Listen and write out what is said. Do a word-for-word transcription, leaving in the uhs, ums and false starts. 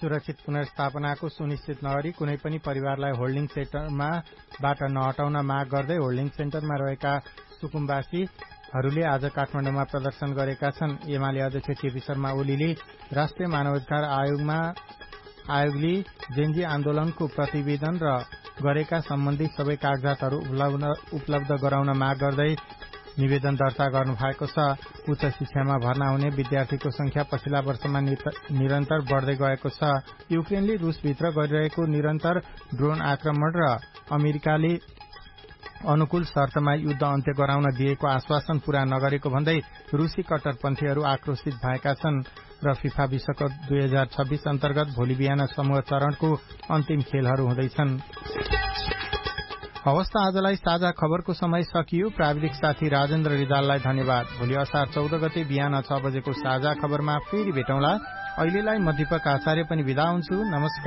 सुरक्षित पुनर्स्थापनाको सुनिश्चित नगरी कुनै पनि परिवारलाई होल्डिङ सेन्टरमा बाट नहटाउन माग गर्दै होल्डिङ सेन्टरमा रहेका सुकुम्बासीहरूले आज काठमाडौँमा प्रदर्शन गरेका छन्। एमाले अध्यक्ष केपी शर्मा ओलीले राष्ट्रिय मानवाधिकार आयोगमा आयोगले जेन्जी आन्दोलनको प्रतिवेदन र गरेका सम्बन्धी सबै कागजातहरू उपलब्ध गराउन माग गर्दै निवेदन दर्ता गर्नु भएको छ। उच्च शिक्षामा भर्ना हुने विद्यार्थीको संख्या पछिल्ला वर्षमा निरन्तर बढ्दै गएको छ। युक्रेनले रूसभित्र गरिरहेको निरन्तर ड्रोन आक्रमण र अमेरिकाले अनुकूल शर्तमा युद्ध अन्त्य गराउन दिएको आश्वासन पूरा नगरेको भन्दै रूसी कट्टरपन्थीहरू आक्रोशित भएका छन् र फिफा विश्वकप दुई हजार छब्बीस अन्तर्गत भोलि बिहान समूह चरणको अन्तिम खेलहरू हुँदैछन्। हवस् त आजलाई साझा खबरको समय सकियो। प्राविधिक साथी राजेन्द्र रिजाललाई धन्यवाद। भोलि असार चौध गते बिहान छ बजेको साझा खबरमा फेरि भेटौँला। अहिलेलाई म दीपक आचार्य पनि विदा हुन्छु। नमस्कार।